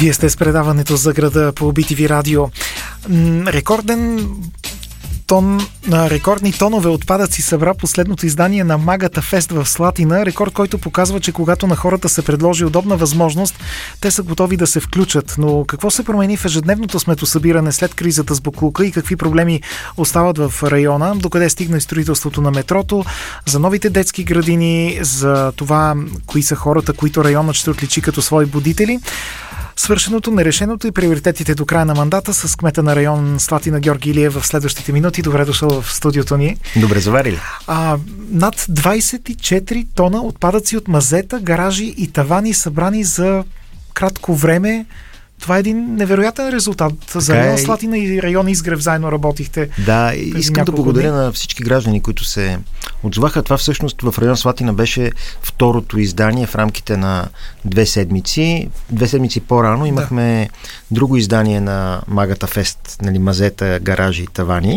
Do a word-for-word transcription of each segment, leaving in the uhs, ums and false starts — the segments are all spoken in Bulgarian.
Вие сте с предаването за града по Би Ти Ви радио. Рекорден тон, рекордни тонове отпадъци събра последното издание на Магата Фест в Слатина. Рекорд, който показва, че когато на хората се предложи удобна възможност, те са готови да се включат. Но какво се промени в ежедневното сметосъбиране след кризата с боклука и какви проблеми остават в района? Докъде стигна и строителството на метрото? За новите детски градини? За това, кои са хората, които районът ще отличи като свои будители? Свършеното, нерешеното и приоритетите до края на мандата с кмета на район Слатина Георги Илиев в следващите минути. Добре дошъл в студиото ни. Добре заварили. А, над двайсет и четири тона отпадъци от мазета, гаражи и тавани събрани за кратко време. Това е един невероятен резултат. Така за район Слатина и район Изгрев заедно работихте. Да, искам да благодаря дни. на всички граждани, които се отзоваха. Това всъщност в район Слатина беше второто издание в рамките на две седмици. Две седмици по-рано имахме да. друго издание на Магата Фест, нали, мазета, гаражи и тавани.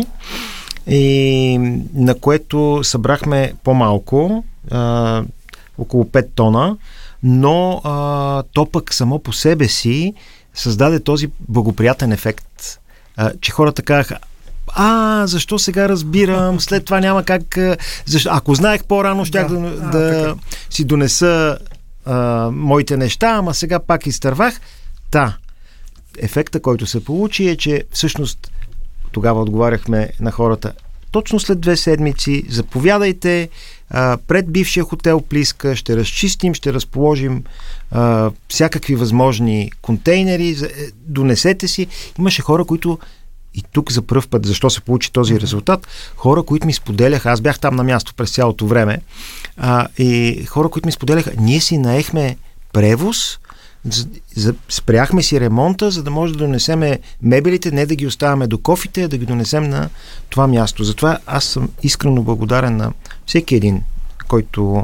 И на което събрахме по-малко, а, около пет тона, но а, то пък само по себе си създаде този благоприятен ефект, а, че хората казаха: а, защо сега разбирам, след това няма как... Защо? Ако знаех по-рано, щях да, да, а, да си донеса а, моите неща, ама сега пак изтървах. Та, ефекта, който се получи, е, че всъщност тогава отговаряхме на хората: точно след две седмици заповядайте а, пред бившия хотел Плиска, ще разчистим, ще разположим а, всякакви възможни контейнери, донесете си. Имаше хора, които и тук за пръв път, защо се получи този резултат, хора, които ми споделяха, аз бях там на място през цялото време, а, и хора, които ми споделяха: ние си наехме превоз, За, за, спряхме си ремонта, за да може да донесеме мебелите, не да ги оставяме до кофите, а да ги донесем на това място. Затова аз съм искрено благодарен на всеки един, който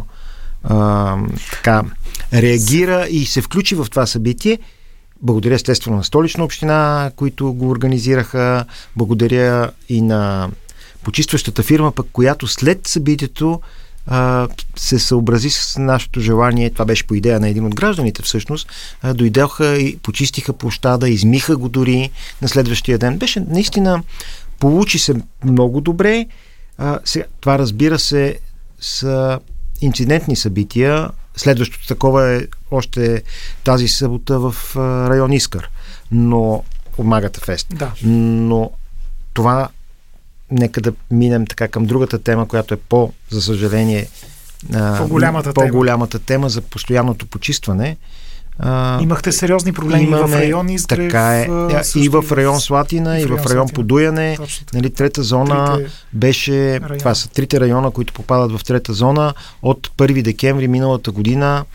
а, така реагира и се включи в това събитие. Благодаря естествено на Столична община, които го организираха. Благодаря и на почистващата фирма, пък, която след събитието Uh, се съобрази с нашето желание. Това беше по идея на един от гражданите всъщност. Uh, дойдоха и почистиха площада, измиха го дори на следващия ден. Беше наистина, получи се много добре. Uh, сега, това, разбира се, са инцидентни събития. Следващото такова е още тази събота в uh, район Искър. Но Магата Фест. Да. Но това, нека да минем така към другата тема, която е по, за съжаление, по-голямата, по-голямата тема. тема за постоянното почистване. А, Имахте сериозни проблеми имаме, в район Изгрев. Така е. И в район Слатина, и в район, район Подуяне. Нали, трета зона трите беше... Района. Това са трите района, които попадат в трета зона от първи декември миналата година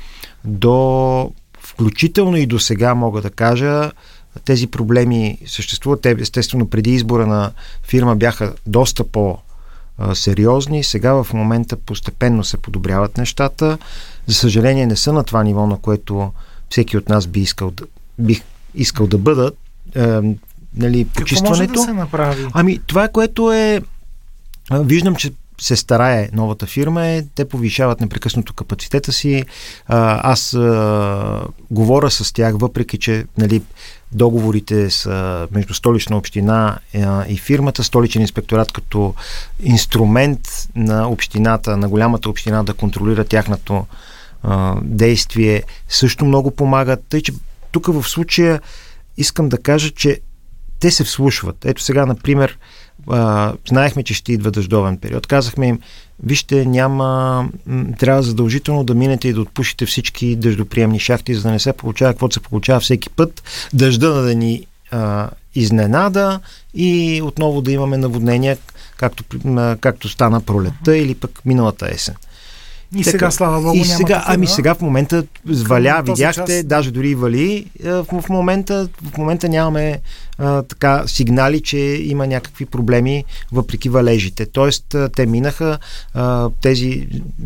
до включително и до сега, мога да кажа, тези проблеми съществуват. Те, естествено, преди избора на фирма бяха доста по-сериозни. Сега в момента постепенно се подобряват нещата. За съжаление, не са на това ниво, на което всеки от нас би искал да, бих искал да бъдат. Е, нали, почистването. Какво може да се направи? Ами, това, което е... Виждам, че се старае новата фирма, е, те повишават непрекъснато капацитета си. А, аз а, говоря с тях, въпреки че, нали, договорите са между Столична община а, и фирмата. Столичен инспекторат като инструмент на общината, на голямата община да контролира тяхното а, действие, също много помагат. Тъй, че тук в случая искам да кажа, че те се вслушват. Ето сега, например, Uh, знаехме, че ще идва дъждовен период. Казахме им: вижте, няма, трябва задължително да минете и да отпушите всички дъждоприемни шахти, за да не се получава каквото се получава всеки път. Дъжда да ни uh, изненада и отново да имаме наводнения, както, uh, както стана пролетта или пък миналата есен. И така, сега, слава Богу, и няма сега, такива. Ами сега в момента валя, видяхте, час, даже дори вали. В, в, момента, в момента нямаме а, така сигнали, че има някакви проблеми въпреки валежите. Тоест, те минаха а, тези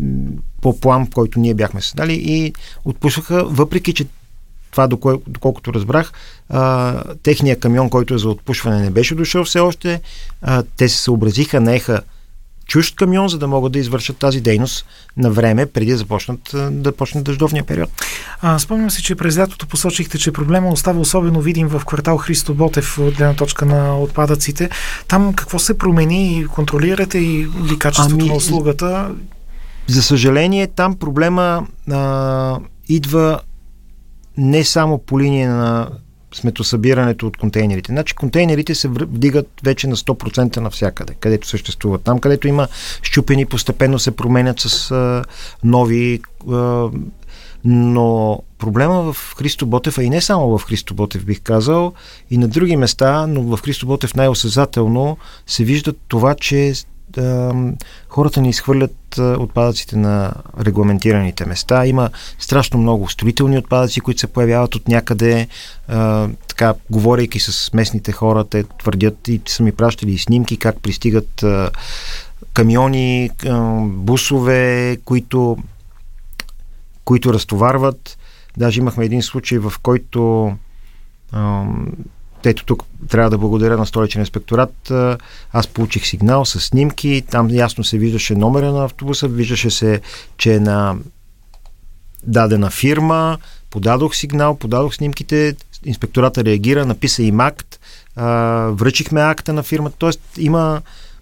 по план, който ние бяхме създали, и отпушваха, въпреки че това, доколкото разбрах, а, техният камион, който е за отпушване, не беше дошъл все още. А, те се съобразиха, наеха чужд камион, за да могат да извършат тази дейност на време, преди да започнат да почне дъждовния период. А, спомням си, че през лятото посочихте, че проблема остава особено видим в квартал Христо Ботев от гледна точка на отпадъците. Там какво се промени? Контролирате и ли качеството ами, на услугата? За съжаление, там проблема а, идва не само по линия на сметосъбирането от контейнерите. Значи контейнерите се вдигат вече на сто процента навсякъде, където съществуват. Там, където има счупени, постепенно се променят с а, нови. А, но проблема в Христо Ботев, а и не само в Христо Ботев, бих казал, и на други места, но в Христо Ботев най-осезателно се вижда това, че а, хората не изхвърлят а, отпадъците на регламентираните места. Има страшно много строителни отпадъци, които се появяват от някъде. А, така, говорейки с местните хора, те твърдят и са ми пращали и снимки как пристигат а, камиони, а, бусове, които които разтоварват. Даже имахме един случай, в който а, ето тук трябва да благодаря на Столичен инспекторат. Аз получих сигнал с снимки. Там ясно се виждаше номера на автобуса, виждаше се, че е на дадена фирма. Подадох сигнал, подадох снимките, инспектората реагира, написа им акт, а, връчихме акта на фирмата. Тоест има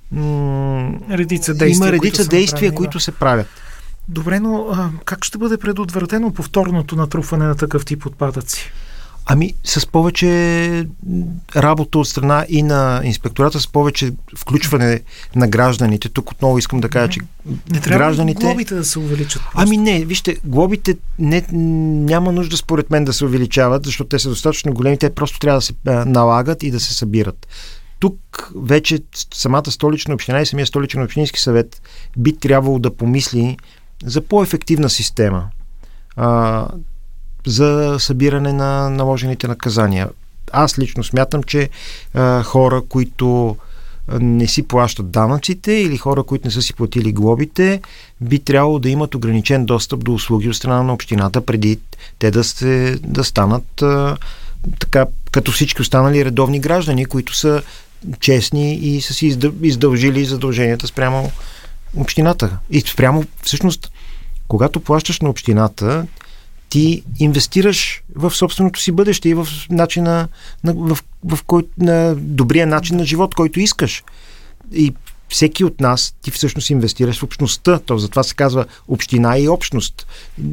м- редица действия, има редица които, действия, които се правят. Добре, но а, как ще бъде предотвратено повторното натрупване на такъв тип отпадъци? Ами с повече работа от страна и на инспектората, с повече включване на гражданите. Тук отново искам да кажа, че не трябва гражданите... глобите да се увеличат? Просто? Ами не, вижте, глобите не, няма нужда според мен да се увеличават, защото те са достатъчно големи, те просто трябва да се а, налагат и да се събират. Тук вече самата Столична община и самия Столичен общински съвет би трябвало да помисли за по-ефективна система а, за събиране на наложените наказания. Аз лично смятам, че а, хора, които не си плащат данъците или хора, които не са си платили глобите, би трябвало да имат ограничен достъп до услуги от страна на общината, преди те да, се, да станат а, така, като всички останали редовни граждани, които са честни и са си издължили задълженията спрямо общината. И спрямо, всъщност, когато плащаш на общината, ти инвестираш в собственото си бъдеще и в начина, на, в, в кой, на добрия начин на живот, който искаш. И всеки от нас, ти всъщност инвестираш в общността. То затова се казва община и общност.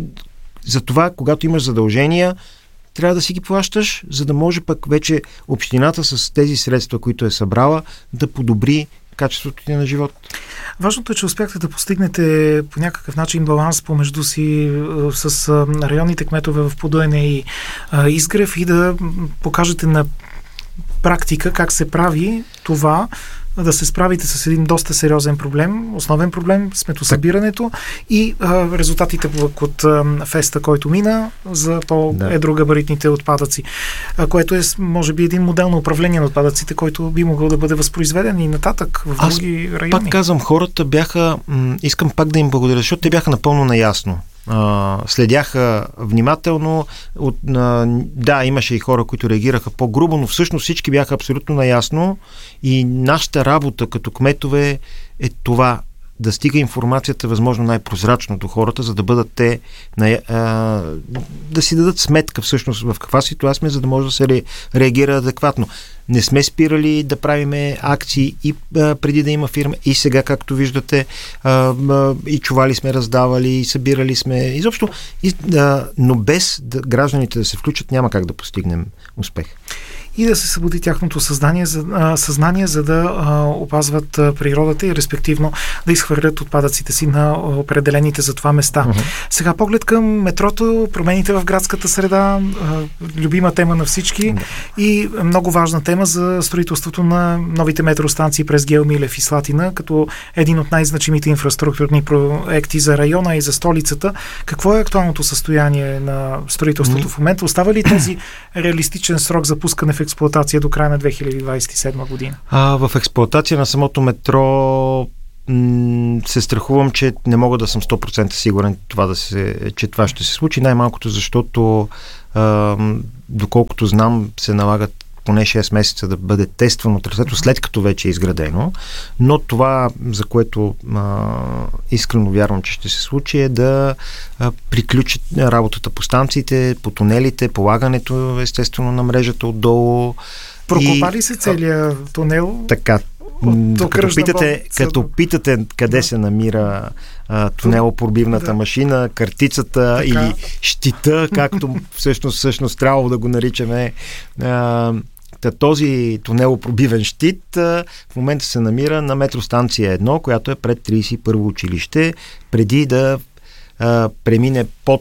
Затова, когато имаш задължения, трябва да си ги плащаш, за да може пък вече общината с тези средства, които е събрала, да подобри качеството ти на живот. Важното е, че успяхте да постигнете по някакъв начин баланс помежду си с районните кметове в Подуйне и Изгрев и да покажете на практика как се прави това, да се справите с един доста сериозен проблем, основен проблем, сметосъбирането и а, резултатите от а, феста, който мина за по-едрогабаритните отпадъци, а, което е, може би, един модел на управление на отпадъците, който би могъл да бъде възпроизведен и нататък в Аз други райони. Пак казвам, хората бяха, м- искам пак да им благодаря, защото те бяха напълно наясно. Uh, следяха внимателно. От, uh, да, имаше и хора, които реагираха по-грубо, но всъщност всички бяха абсолютно наясно и нашата работа като кметове е това, да стига информацията възможно най-прозрачно до хората, за да бъдат те uh, да си дадат сметка всъщност в каква ситуация сме, за да може да се ре, реагира адекватно. Не сме спирали да правиме акции и а, преди да има фирма, и сега, както виждате, а, а, и чували сме раздавали, и събирали сме, изобщо, и, а, но без да, гражданите да се включат, няма как да постигнем успех. И да се събуди тяхното съзнание, за, а, съзнание, за да а, опазват а, природата и респективно да изхвърлят отпадъците си на определените за това места. Uh-huh. Сега поглед към метрото, промените в градската среда, а, любима тема на всички uh-huh. и много важна тема за строителството на новите метростанции през Гео Милев и Слатина, като един от най-значимите инфраструктурни проекти за района и за столицата. Какво е актуалното състояние на строителството uh-huh. в момента? Остава ли този реалистичен срок за пускане в експлоатация до края на две хиляди двадесет и седма година? А, в експлоатация на самото метро м- се страхувам, че не мога да съм сто процента сигурен това да се, че това ще се случи. Най-малкото, защото а, доколкото знам, се налагат поне шест месеца да бъде тествано трасето, след като вече е изградено. Но това, за което а, искрено вярвам, че ще се случи, е да а, приключи работата по станциите, по тунелите, полагането естествено на мрежата отдолу. Прокопа ли се целият тунел? Така. Като питате, като питате къде се намира а, тунелопробивната да. машина, картицата така. Или щита, както всъщност, всъщност трябвало да го наричаме, а, този тунелопробивен щит а, в момента се намира на метростанция едно, която е пред тридесет и първо училище, преди да а, премине под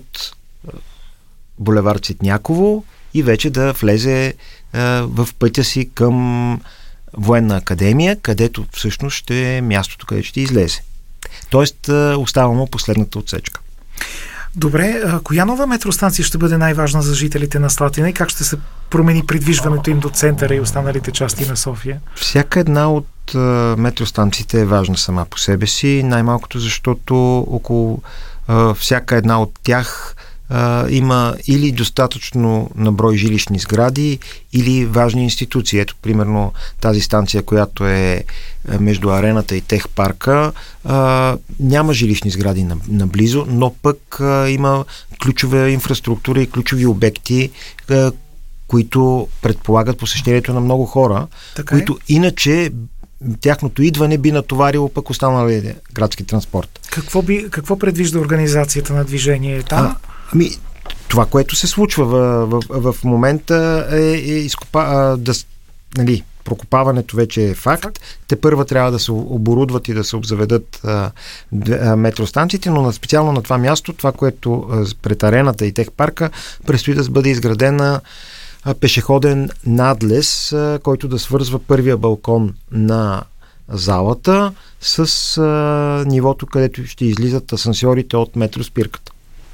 булевард Цветняково и вече да влезе а, в пътя си към Военна академия, където всъщност ще е мястото, където ще излезе. Тоест, остава му последната отсечка. Добре, а коя нова метростанция ще бъде най-важна за жителите на Слатина и как ще се промени придвижването им до центъра и останалите части на София? Всяка една от а, метростанциите е важна сама по себе си, най-малкото защото около а, всяка една от тях Uh, има или достатъчно наброй жилищни сгради, или важни институции. Ето, примерно, тази станция, която е между арената и техпарка, uh, няма жилищни сгради наблизо, но пък uh, има ключова инфраструктура и ключови обекти, uh, които предполагат посещението на много хора, така които е? Иначе тяхното идване би натоварило пък останалия градски транспорт. Какво, би, какво предвижда организацията на движение там? А, Ами, това, което се случва в, в, в момента е, е изкопа, а, да, нали, прокопаването вече е факт. факт. Те първа трябва да се оборудват и да се обзаведат а, а, метростанциите, но на, специално на това място, това, което а, пред арената и техпарка, предстои да бъде изградена а, пешеходен надлез, а, който да свързва първия балкон на залата с а, нивото, където ще излизат асансьорите от метроспирката.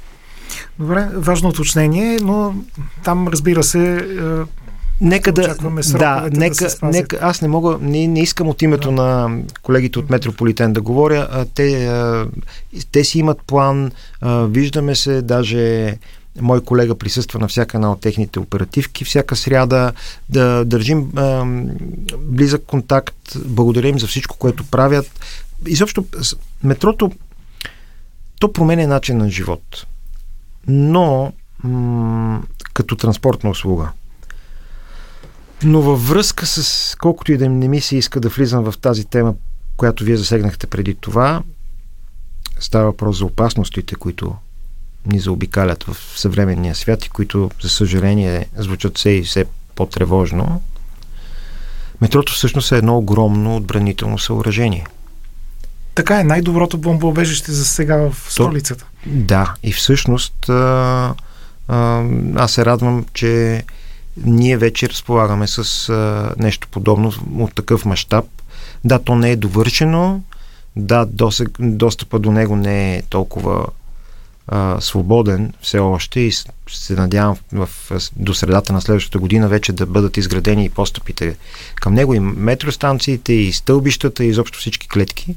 Добре, важно уточнение, но там, разбира се, нека да, да, нека, да нека, аз не мога, не, не искам от името да. на колегите от Метрополитен да говоря. Те, те си имат план, виждаме се, даже мой колега присъства на всяка една от техните оперативки, всяка сряда, да държим близък контакт, благодарим за всичко, което правят. Изобщо, метрото, то променя начин на живот. Но м- като транспортна услуга. Но във връзка с, колкото и да не ми се иска да влизам в тази тема, която вие засегнахте преди това, става въпрос за опасностите, които ни заобикалят в съвременния свят и които, за съжаление, звучат все и все по-тревожно. Метрото всъщност е едно огромно отбранително съоръжение. Така е, най-доброто бомбоубежище за сега в столицата. То, да, и всъщност а, а, аз се радвам, че ние вече разполагаме с а, нещо подобно от такъв мащаб. Да, то не е довършено, да, досег, достъпа до него не е толкова а, свободен все още и се надявам в, в, до средата на следващата година вече да бъдат изградени и постъпите към него, и метростанциите, и стълбищата, и изобщо всички клетки.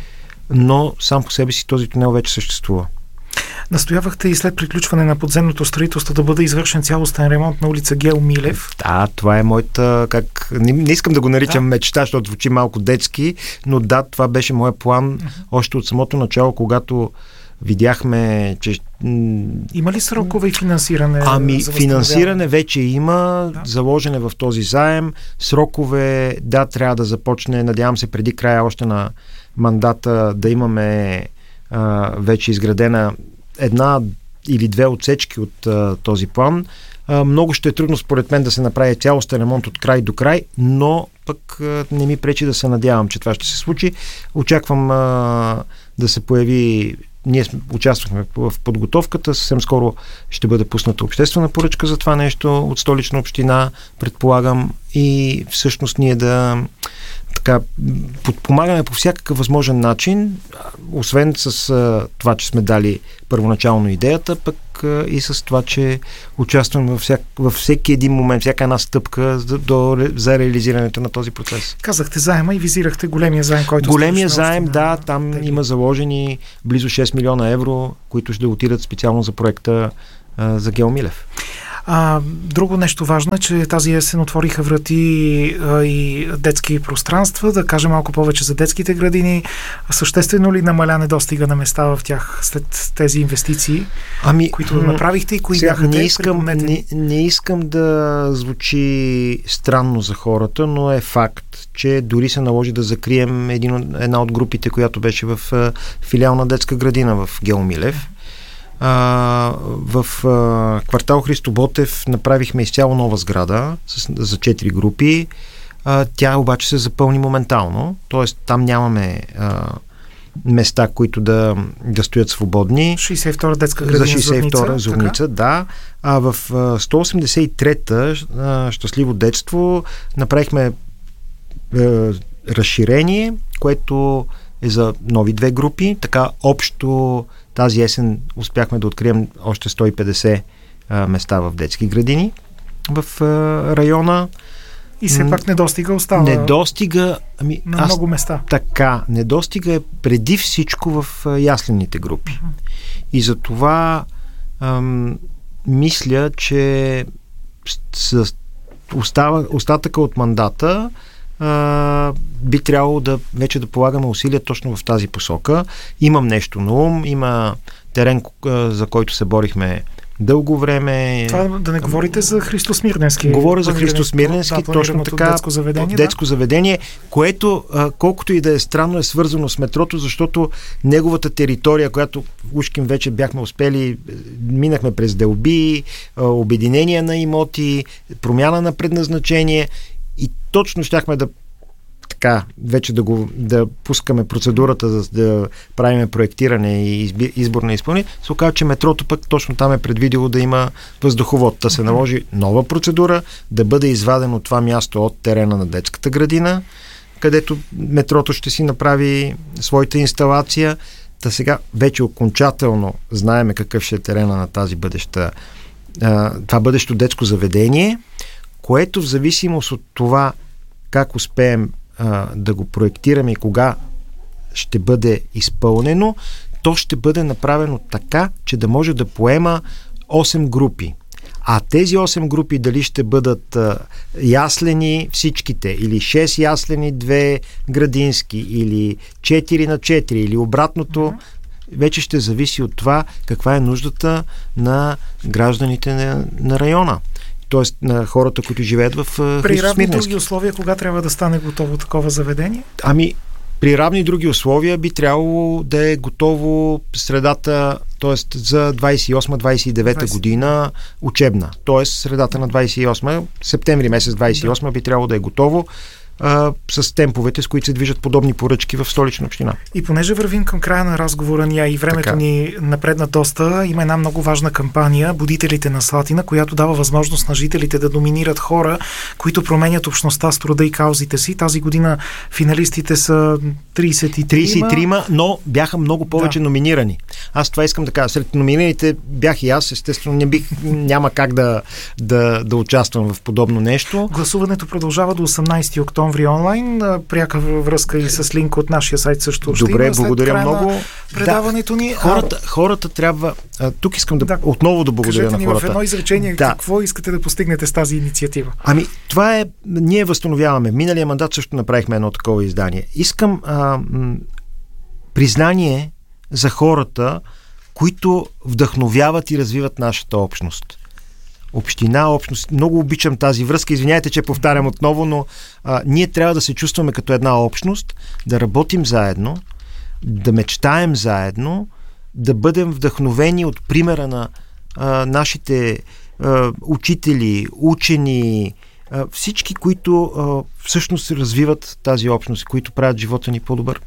Но сам по себе си този тунел вече съществува. Настоявахте и след приключване на подземното строителство да бъде извършен цялостен ремонт на улица Гео Милев. Да, това е моята, как, не, не искам да го наричам да. мечта, защото звучи малко детски, но да, това беше моя план uh-huh. още от самото начало, когато видяхме, че... Има ли срокове и финансиране? Ами, финансиране вече има, да. заложене в този заем. Срокове, да, трябва да започне, надявам се, преди края още на мандата да имаме а, вече изградена една или две отсечки от а, този план. А, много ще е трудно, според мен, да се направи цялостен ремонт от край до край, но пък а, не ми пречи да се надявам, че това ще се случи. Очаквам а, да се появи. Ние участвахме в подготовката, съвсем скоро ще бъде пусната обществена поръчка за това нещо от Столична община, предполагам, и всъщност ние да така подпомагаме по всякакъв възможен начин, освен с а, това, че сме дали първоначално идеята, пък а, и с това, че участваме във, всяк, във всеки един момент, всяка една стъпка за, до, за реализирането на този процес. Казахте заема и визирахте големия заем, който... Големия заем, да, там теги. Има заложени близо шест милиона евро, които ще отидат специално за проекта а, за Гео Милев. А, друго нещо важно е, че тази есен отвориха врати а, и детски пространства. Да кажем малко повече за детските градини. Съществено ли намаля недостига на места в тях след тези инвестиции, ами, които м- направихте и кои сега, бяха не те? искам, не, не искам да звучи странно за хората, но е факт, че дори се наложи да закрием един, една от групите, която беше в а, филиал на детска градина в Гео Милев. А, в а, квартал Христо Ботев направихме изцяло нова сграда с, за четири групи. А, тя обаче се запълни моментално, т.е. там нямаме а, места, които да, да стоят свободни. шейсет и втора детска градина за шейсет и втора Зорница, да. А в а, сто осемдесет и трета а, Щастливо детство направихме а, разширение, което е за нови две групи. Така общо тази есен успяхме да открием още сто и петдесет а, места в детски градини в а, района. И все пак недостига остава. Недостига, ами, на аз, много места. Така, недостига е преди всичко в а, яслените групи. Uh-huh. И за това ам, мисля, че с, с остава, остатъка от мандата а, би трябвало да вече да полагаме усилия точно в тази посока. Имам нещо на ум, има терен, за който се борихме дълго време. Това да не говорите за Христо Смирненски. Говоря за Христо Смирненски, да, точно така. Детско заведение, детско да? заведение, което, а, колкото и да е странно, е свързано с метрото, защото неговата територия, която ушким вече бяхме успели, минахме през делби, а, обединения на имоти, промяна на предназначение и точно щяхме да така, вече да, го, да пускаме процедурата за да правиме проектиране и избор на изпълнение, се оказа, че метрото пък точно там е предвидило да има въздуховод. Да се наложи нова процедура, да бъде извадено това място от терена на детската градина, където метрото ще си направи своята инсталация. Та сега вече окончателно знаеме какъв ще е терена на тази бъдеща, това бъдещо детско заведение, което в зависимост от това как успеем да го проектираме и кога ще бъде изпълнено, то ще бъде направено така, че да може да поема осем групи. А тези осем групи дали ще бъдат а, яслени всичките, или шест яслени, две градински, или четири на четири, или обратното, mm-hmm. вече ще зависи от това каква е нуждата на гражданите на, на района. Тоест на хората, които живеят в Христо При равни Смирненски. други условия, кога трябва да стане готово такова заведение? Ами, при равни други условия би трябвало да е готово средата, т.е. за двадесет и осма двадесет и девета година учебна. Т.е. средата на двадесет и осма, септември месец двадесет и осма да. би трябвало да е готово а, с темповете, с които се движат подобни поръчки в Столична община. И понеже вървим към края на разговора ни, а и времето така. ни напредна доста, има една много важна кампания Будителите на Слатина, която дава възможност на жителите да номинират хора, които променят общността с труда и каузите си. Тази година финалистите са тридесет и три. тридесет и три, но бяха много повече да. номинирани. Аз това искам да кажа. Сред номинираните бях и аз, естествено не бих, няма как да, да, да участвам в подобно нещо. Гласуването продължава до осемнадесети октомври онлайн. Пряка връзка и с линк от нашия сайт също ще Добре, има. След благодаря края много. На предаването да, ни. Хората, хората трябва... А, тук искам да, да отново да благодаря кажете на ни хората. в едно изречение да. какво искате да постигнете с тази инициатива. Ами, това е... Ние възстановяваме. Миналия мандат също направихме едно такова издание. Искам а, м, признание за хората, които вдъхновяват и развиват нашата общност. Община, общност. Много обичам тази връзка. Извинявайте, че повтарям отново, но а, ние трябва да се чувстваме като една общност, да работим заедно, да мечтаем заедно, да бъдем вдъхновени от примера на а, нашите а, учители, учени, а, всички, които а, всъщност развиват тази общност, които правят живота ни по-добър.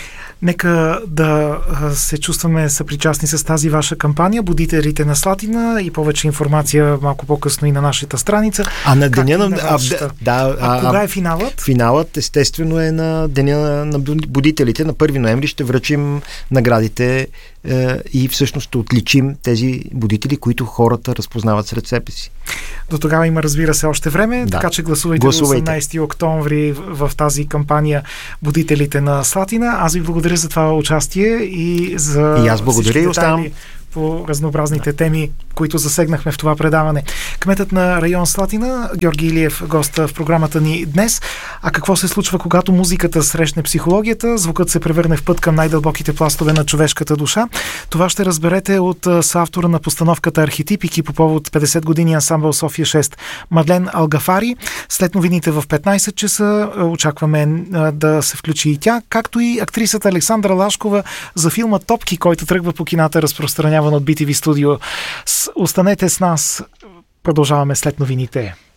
Нека да се чувстваме съпричастни с тази ваша кампания Будителите на Слатина и повече информация малко по-късно и на нашата страница. А на деня на... А, да, а, а кога е финалът? Финалът естествено е на деня на Будителите. На първи ноември ще връчим наградите е, и всъщност ще отличим тези будители, които хората разпознават сред себе си. До тогава има, разбира се, още време, да. Така че гласувайте, гласувайте. до осемнадесети октомври в, в тази кампания Будителите на Слатина. Аз ви благодаря за това участие и за и аз благодаря и оставам по разнообразните теми, които засегнахме в това предаване. Кметът на район Слатина, Георги Илиев, гост в програмата ни днес. А какво се случва, когато музиката срещне психологията? Звукът се превърне в път към най-дълбоките пластове на човешката душа. Това ще разберете от съавтора на постановката Архетипики по повод петдесет години ансамбъл София шест Мадлен Алгафари. След новините в петнайсет часа очакваме да се включи и тя, както и актрисата Александра Лашкова за филма Топки, който тръгва по кината, разпространяван от би ти ви студио. Останете с нас. Продължаваме след новините.